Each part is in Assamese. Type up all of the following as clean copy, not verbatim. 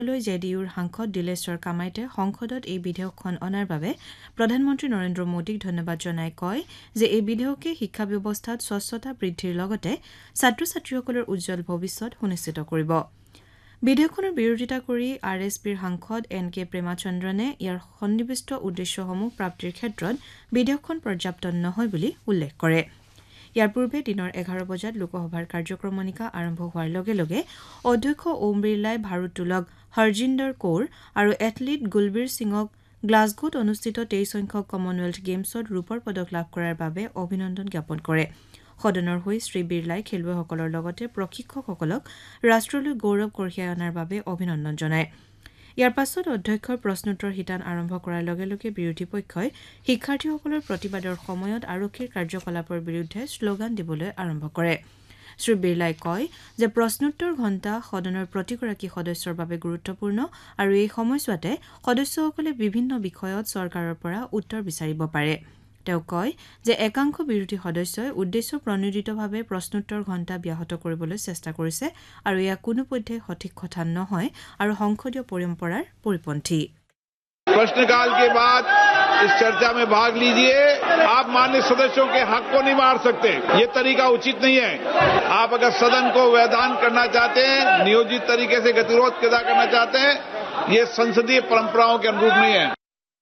লৈ জেডিইউৰ সাংসদ দিলেশ্বৰ কামাইতে সংসদত এই বিধেয়কখন অনাৰ বাবে প্ৰধানমন্ত্ৰী নৰেন্দ্ৰ মোদীক ধন্যবাদ জনাই কয় যে এই বিধেয়কে শিক্ষা ব্যৱস্থাত স্বচ্ছতা বৃদ্ধিৰ লগতে ছাত্ৰ ছাত্ৰীসকলৰ উজ্জ্বল ভৱিষ্যত সুনিশ্চিত কৰিব বিধেয়কখনৰ বিৰোধিতা কৰি আৰএছপিৰ সাংসদ এন কে প্ৰেমাচন্দ্ৰনে ইয়াৰ সন্নিৱিষ্ট উদ্দেশ্যসমূহ প্ৰাপ্তিৰ ক্ষেত্ৰত বিধেয়কখন পৰ্যাপ্ত নহয় বুলি উল্লেখ কৰে ইয়াৰ পূৰ্বে দিনৰ 11 বজাত লোকসভাৰ কাৰ্যক্ৰমণিকা আৰম্ভ হোৱাৰ লগে লগে অধ্যক্ষ ওম বিৰলাই ভাৰোত্তোলক হৰজিন্দৰ কৌৰ আৰু এথলীট গুলবীৰ সিঙক গ্লাছগোত অনুষ্ঠিত 23 সংখ্যক কমনৱেলথ গেমছত ৰূপৰ পদক লাভ কৰাৰ বাবে অভিনন্দন জ্ঞাপন কৰে সদনৰ হৈ শ্ৰী বিৰলাই খেলুৱৈসকলৰ লগতে প্ৰশিক্ষকসকলক ৰাষ্ট্ৰলৈ গৌৰৱ কঢ়িয়াই অনাৰ বাবে অভিনন্দন জনায় ইয়াৰ পাছত অধ্যক্ষৰ প্ৰশ্নোত্তৰ শিতান আৰম্ভ কৰাৰ লগে লগে বিৰোধী পক্ষই শিক্ষাৰ্থীসকলৰ প্ৰতিবাদৰ সময়ত আৰক্ষীৰ কাৰ্যকলাপৰ বিৰুদ্ধে শ্লোগান দিবলৈ আৰম্ভ কৰে শ্ৰী বিৰলাই কয় যে প্ৰশ্নোত্তৰ ঘণ্টা সদনৰ প্ৰতিগৰাকী সদস্যৰ বাবে গুৰুত্বপূৰ্ণ আৰু এই সময়ছোৱাতে সদস্যসকলে বিভিন্ন বিষয়ত চৰকাৰৰ পৰা উত্তৰ বিচাৰিব পাৰে তেওঁ কয় যে একাংশ বিৰোধী সদস্যই উদ্দেশ্য প্ৰণোদিতভাৱে প্ৰশ্নোত্তৰ ঘণ্টা ব্যাহত কৰিবলৈ চেষ্টা কৰিছে আৰু এয়া কোনোপধ্যে সঠিক কথা নহয় আৰু সংসদীয় পৰম্পৰাৰ পৰিপন্থী प्रश्नकाल के बाद इस चर्चा में भाग लीजिए आप मान्य सदस्यों के हक को नहीं मार सकते ये तरीका उचित नहीं है आप अगर सदन को वैधान करना चाहते हैं नियोजित तरीके से गतिरोध पैदा करना चाहते हैं ये संसदीय परंपराओं के अनुरूप नहीं है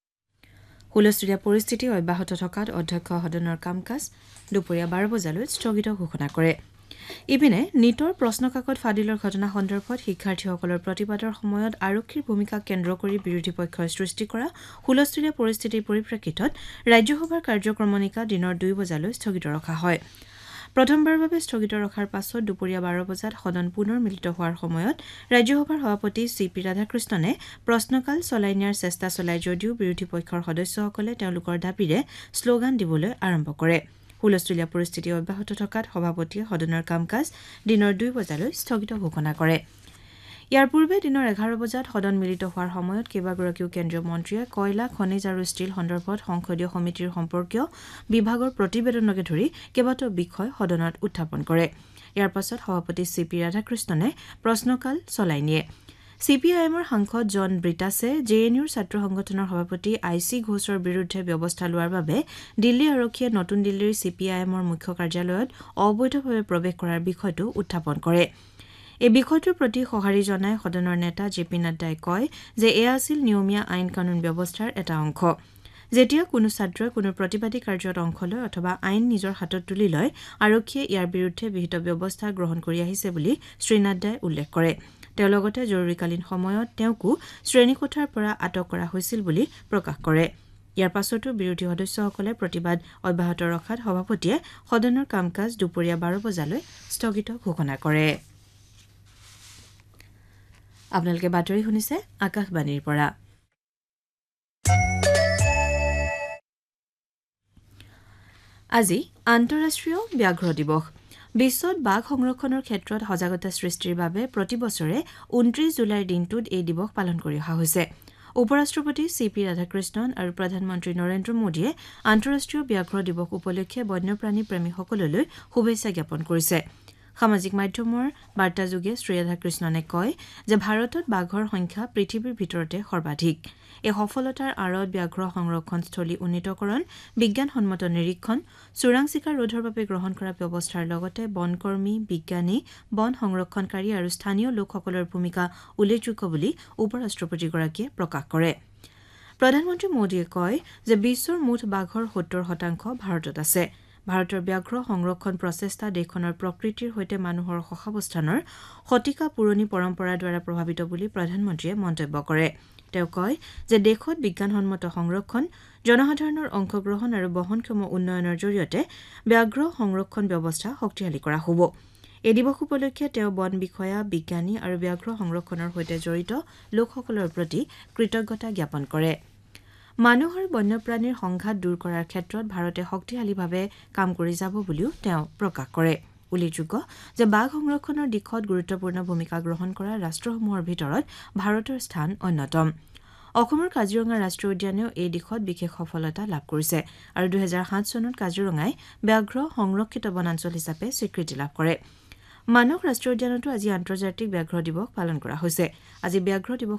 হুলস্থুলীয়া পৰিস্থিতি অব্যাহত থকাত অধ্যক্ষ সদনৰ কাম কাজ দুপৰীয়া 12 বজালৈ স্থগিত ঘোষণা কৰে ইপিনে নিটৰ প্ৰশ্নকাকত ফাদিলৰ ঘটনা সন্দৰ্ভত শিক্ষাৰ্থীসকলৰ প্ৰতিবাদৰ সময়ত আৰক্ষীৰ ভূমিকা কেন্দ্ৰ কৰি বিৰোধী পক্ষই সৃষ্টি কৰা হুলস্থুলীয়া পৰিস্থিতিৰ পৰিপ্ৰেক্ষিতত ৰাজ্যসভাৰ কাৰ্যক্ৰমণিকা দিনৰ 2 বজালৈ স্থগিত ৰখা হয় প্ৰথমবাৰৰ বাবে স্থগিত ৰখাৰ পাছত দুপৰীয়া 12 বজাত সদন পুনৰ মিলিত হোৱাৰ সময়ত ৰাজ্যসভাৰ সভাপতি চি.পি. ৰাধাকৃষ্ণনে প্ৰশ্নকাল চলাই নিয়াৰ চেষ্টা চলাই যদিও বিৰোধী পক্ষৰ সদস্যসকলে তেওঁলোকৰ দাবীৰে শ্লোগান দিবলৈ আৰম্ভ কৰে হুলস্থুলীয়া পৰিস্থিতি অব্যাহত থকাত সভাপতিয়ে সদনৰ কাম কাজ দিনৰ 2 বজালৈ স্থগিত ঘোষণা কৰে ইয়াৰ পূৰ্বে দিনৰ 11 বজাত সদন মিলিত হোৱাৰ সময়ত কেইবাগৰাকীও কেন্দ্ৰীয় মন্ত্ৰীয়ে কয়লা খনিজ আৰু ষ্টীল সন্দৰ্ভত সংসদীয় সমিতিৰ সম্পৰ্কীয় বিভাগৰ প্ৰতিবেদনকে ধৰি কেইবাটাও বিষয় সদনত উত্থাপন কৰে ইয়াৰ পাছত সভাপতি চি.পি. ৰাধাকৃষ্ণনে প্ৰশ্নকাল চলাই নিয়ে চিপিআইএমৰ সাংসদ জন ব্ৰিটাছে জেএনইউৰ ছাত্ৰ সংগঠনৰ সভাপতি আইচি ঘোষৰ বিৰুদ্ধে ব্যৱস্থা লোৱাৰ বাবে দিল্লী আৰক্ষীয়ে নতুন দিল্লীৰ চিপিআইএমৰ মুখ্য কাৰ্যালয়ত অবৈধভাৱে প্ৰৱেশ কৰাৰ বিষয়টো উত্থাপন কৰে এই বিষয়টোৰ প্ৰতি সঁহাৰি জনাই সদনৰ নেতা জে পি নাড্ডাই কয় যে এয়া আছিল নিয়মীয়া আইন কানুন ব্যৱস্থাৰ এটা অংশ যেতিয়া কোনো ছাত্ৰই কোনো প্ৰতিবাদী কাৰ্যত অংশ লয় অথবা আইন নিজৰ হাতত তুলি লয় আৰক্ষীয়ে ইয়াৰ বিৰুদ্ধে বিহিত ব্যৱস্থা গ্ৰহণ কৰি আহিছে বুলি শ্ৰী নাড্ডাই উল্লেখ কৰে তেওঁ লগতে জৰুৰীকালীন সময়ত তেওঁকো শ্ৰেণীকোঠাৰ পৰা আটক কৰা হৈছিল বুলি প্ৰকাশ কৰে ইয়াৰ পাছতো বিৰোধী সদস্যসকলে প্ৰতিবাদ অব্যাহত ৰখাত সভাপতিয়ে সদনৰ কাম কাজ দুপৰীয়া 12 বজালৈ স্থগিত ঘোষণা কৰে আপোনালোকে বাতৰি শুনিছে আকাশবাণীৰ পৰা আজি আন্তঃৰাষ্ট্ৰীয় ব্যাঘ্ৰ দিৱস বিশ্বত বাঘ সংৰক্ষণৰ ক্ষেত্ৰত সজাগতা সৃষ্টিৰ বাবে প্ৰতি বছৰে 29 জুলাইৰ দিনটোত এই দিৱস পালন কৰি অহা হৈছে উপৰাষ্ট্ৰপতি চি.পি. ৰাধাকৃষ্ণন আৰু প্ৰধানমন্ত্ৰী নৰেন্দ্ৰ মোদীয়ে আন্তঃৰাষ্ট্ৰীয় ব্যাঘ্ৰ দিৱস উপলক্ষে বন্যপ্ৰাণী প্ৰেমীসকললৈ শুভেচ্ছা জ্ঞাপন কৰিছে সামাজিক মাধ্যমৰ বাৰ্তাযোগে শ্ৰী ৰাধাকৃষ্ণনে কয় যে ভাৰতত বাঘৰ সংখ্যা পৃথিৱীৰ ভিতৰতে সৰ্বাধিক এই সফলতাৰ আঁৰত ব্যাঘ্ৰ সংৰক্ষণস্থলী উন্নীতকৰণ বিজ্ঞানসন্মত নিৰীক্ষণ চোৰাং চিকাৰ ৰোধৰ বাবে গ্ৰহণ কৰা ব্যৱস্থাৰ লগতে বনকৰ্মী বিজ্ঞানী বন সংৰক্ষণকাৰী আৰু স্থানীয় লোকসকলৰ ভূমিকা উল্লেখযোগ্য বুলি উপৰাষ্ট্ৰপতিগৰাকীয়ে প্ৰকাশ কৰে প্ৰধানমন্ত্ৰী মোদীয়ে কয় যে বিশ্বৰ মুঠ বাঘৰ 70% ভাৰতত আছে ভাৰতৰ ব্যাঘ্ৰ সংৰক্ষণ প্ৰচেষ্টা দেশখনৰ প্ৰকৃতিৰ সৈতে মানুহৰ সহাৱস্থানৰ শতিকা পুৰণি পৰম্পৰাৰ দ্বাৰা প্ৰভাৱিত বুলি প্ৰধানমন্ত্ৰীয়ে মন্তব্য কৰে তেওঁ কয় যে দেশত বিজ্ঞানসন্মত সংৰক্ষণ জনসাধাৰণৰ অংশগ্ৰহণ আৰু বহনক্ষম উন্নয়নৰ জৰিয়তে ব্যাঘ্ৰ সংৰক্ষণ ব্যৱস্থা শক্তিশালী কৰা হ'ব এই দিৱস উপলক্ষে তেওঁ বন বিষয়া বিজ্ঞানী আৰু ব্যাঘ্ৰ সংৰক্ষণৰ সৈতে জড়িত লোকসকলৰ প্ৰতি কৃতজ্ঞতা জ্ঞাপন কৰে মানুহ আৰু বন্যপ্ৰাণীৰ সংঘাত দূৰ কৰাৰ ক্ষেত্ৰত ভাৰতে শক্তিশালীভাৱে কাম কৰি যাব বুলিও তেওঁ প্ৰকাশ কৰে উল্লেখযোগ্য যে বাঘ সংৰক্ষণৰ দিশত গুৰুত্বপূৰ্ণ ভূমিকা গ্ৰহণ কৰা ৰাষ্ট্ৰসমূহৰ ভিতৰত ভাৰতৰ স্থান অন্যতম অসমৰ কাজিৰঙা ৰাষ্ট্ৰীয় উদ্যানেও এই দিশত বিশেষ সফলতা লাভ কৰিছে আৰু 2007 চনত কাজিৰঙাই ব্যাঘ্ৰ সংৰক্ষিত বনাঞ্চল হিচাপে স্বীকৃতি লাভ কৰে মানস ৰাষ্ট্ৰীয় উদ্যানতো আজি আন্তৰ্জাতিক ব্যাঘ্ৰ দিৱস পালন কৰা হৈছে আজি ব্যাঘ্ৰ দিৱস